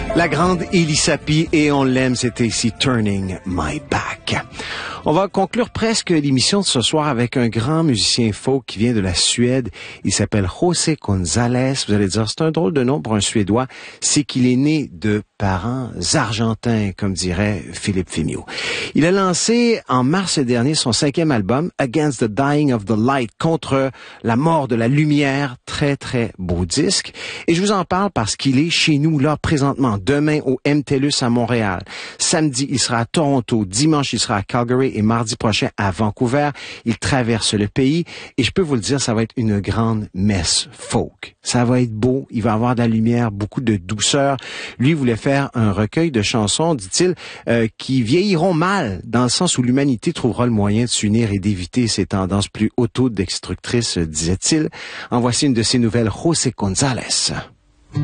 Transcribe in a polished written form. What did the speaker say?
La grande Elisapie, et on l'aime, c'était ici Turning My Back. On va conclure presque l'émission de ce soir avec un grand musicien folk qui vient de la Suède. Il s'appelle José González. Vous allez dire, c'est un drôle de nom pour un Suédois. C'est qu'il est né de parents argentins, comme dirait Philippe Fémiot. Il a lancé en mars dernier son 5e album, Against the Dying of the Light, contre la mort de la lumière. Très, très beau disque. Et je vous en parle parce qu'il est chez nous, là, présentement, demain au MTLUS à Montréal. Samedi, il sera à Toronto. Dimanche, il sera à Calgary. Et mardi prochain, à Vancouver. Il traverse le pays. Et je peux vous le dire, ça va être une grande messe folk. Ça va être beau. Il va avoir de la lumière, beaucoup de douceur. Lui voulait faire un recueil de chansons, dit-il, qui vieilliront mal, dans le sens où l'humanité trouvera le moyen de s'unir et d'éviter ces tendances plus autodestructrices, disait-il. En voici une de ses nouvelles, José González.